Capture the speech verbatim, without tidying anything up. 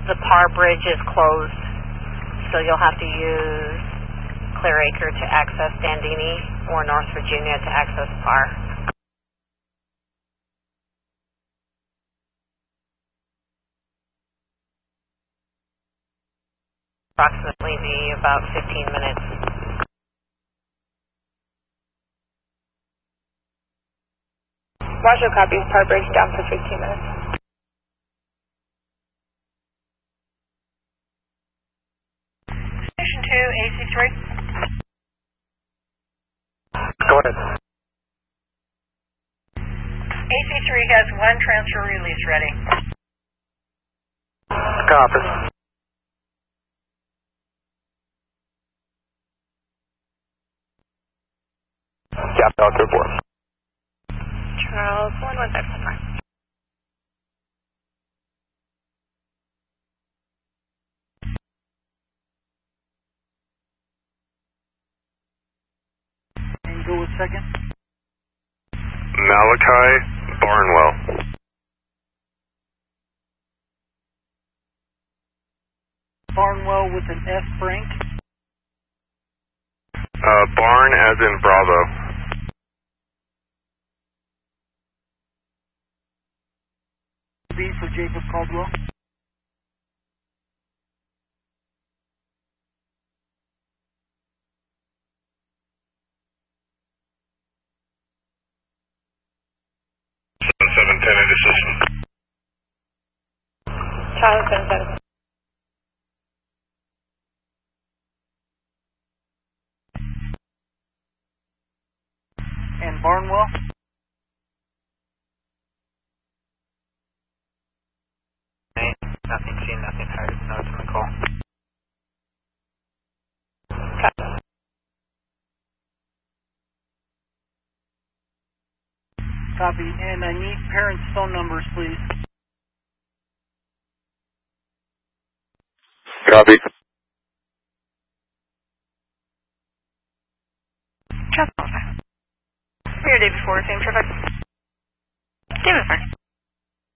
the Parr Bridge is closed, so you'll have to use Clearacre to access Dandini or North Virginia to access Parr. Approximately be about fifteen minutes. Marshall copies, Parr Bridge down for fifteen minutes. Station two, A C three. Go ahead. A C three has one transfer release ready. Copy. Gap out to report. Charles, one one five four. And go with second. Malachi Barnwell. Barnwell with an F, Frank. Uh, Barn as in Bravo. B for Jacob Caldwell. seven ten into system. Charlie, seven seven. And Barnwell. Nothing seen, nothing heard. No, it's on the call. Copy. Copy. And I need parents' phone numbers, please. Copy. Here, day before, same traffic. Day before.